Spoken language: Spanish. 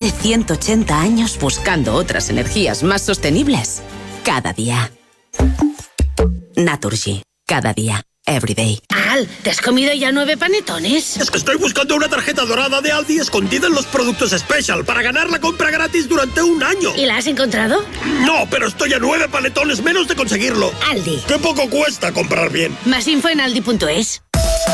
de 180 años buscando otras energías más sostenibles. Cada día. Naturgy. Cada día. Everyday. Al, ¿te has comido ya 9 panetones? Es que estoy buscando una tarjeta dorada de Aldi escondida en los productos Special para ganar la compra gratis durante un año. ¿Y la has encontrado? No, pero estoy a 9 panetones menos de conseguirlo. Aldi. ¡Qué poco cuesta comprar bien! Más info en aldi.es.